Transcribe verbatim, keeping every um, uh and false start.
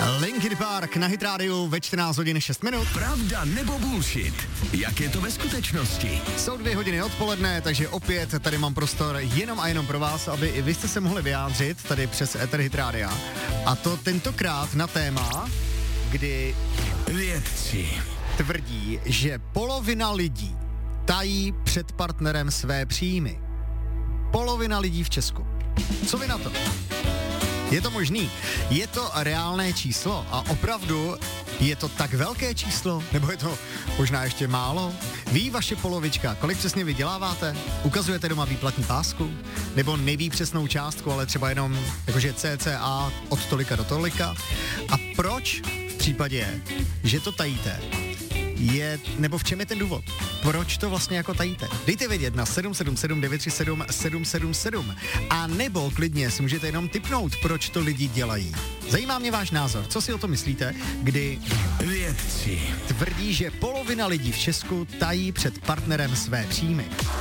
Linkin Park na Hit rádiu ve čtrnáct hodin šest minut. Pravda nebo bullshit? Jak je to ve skutečnosti? Jsou dvě hodiny odpoledne, takže opět tady mám prostor jenom a jenom pro vás, aby i vy jste se mohli vyjádřit tady přes Ether Hit rádia. A to tentokrát na téma, kdy vědci tvrdí, že polovina lidí tají před partnerem své příjmy. Polovina lidí v Česku. Co vy na to? Je to možný? Je to reálné číslo? A opravdu je to tak velké číslo? Nebo je to možná ještě málo? Ví vaše polovička, kolik přesně vyděláváte? Ukazujete doma výplatní pásku? Nebo neví přesnou částku, ale třeba jenom jakože cca od tolika do tolika? A proč v případě, že to tajíte, je, nebo v čem je ten důvod? Proč to vlastně jako tajíte? Dejte vědět na sedm sedm sedm devět tři sedm sedm sedm sedm. A nebo klidně si můžete jenom tipnout, proč to lidi dělají. Zajímá mě váš názor. Co si o to myslíte, kdy vědci tvrdí, že polovina lidí v Česku tají před partnerem své příjmy?